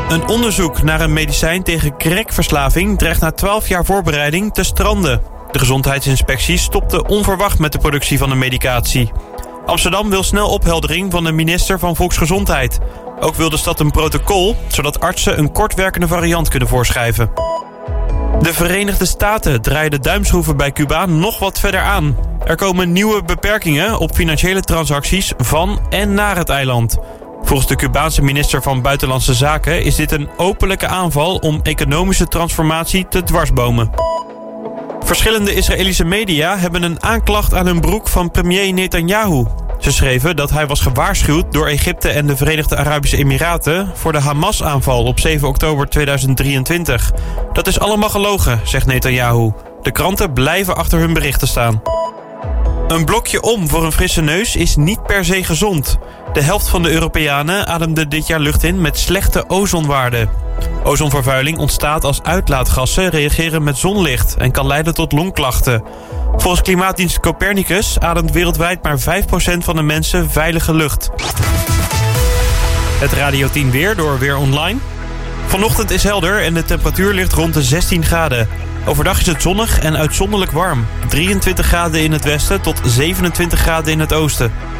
Een onderzoek naar een medicijn tegen crackverslaving dreigt na 12 jaar voorbereiding te stranden. De gezondheidsinspectie stopte onverwacht met de productie van de medicatie. Amsterdam wil snel opheldering van de minister van Volksgezondheid. Ook wil de stad een protocol, zodat artsen een kortwerkende variant kunnen voorschrijven. De Verenigde Staten draaien de duimschroeven bij Cuba nog wat verder aan. Er komen nieuwe beperkingen op financiële transacties van en naar het eiland. Volgens de Cubaanse minister van Buitenlandse Zaken is dit een openlijke aanval om economische transformatie te dwarsbomen. Verschillende Israëlische media hebben een aanklacht aan hun broek van premier Netanyahu. Ze schreven dat hij was gewaarschuwd door Egypte en de Verenigde Arabische Emiraten voor de Hamas-aanval op 7 oktober 2023. Dat is allemaal gelogen, zegt Netanyahu. De kranten blijven achter hun berichten staan. Een blokje om voor een frisse neus is niet per se gezond. De helft van de Europeanen ademde dit jaar lucht in met slechte ozonwaarden. Ozonvervuiling ontstaat als uitlaatgassen reageren met zonlicht en kan leiden tot longklachten. Volgens klimaatdienst Copernicus ademt wereldwijd maar 5% van de mensen veilige lucht. Het Radio 10 weer door Weer Online. Vanochtend is helder en de temperatuur ligt rond de 16 graden. Overdag is het zonnig en uitzonderlijk warm. 23 graden in het westen tot 27 graden in het oosten.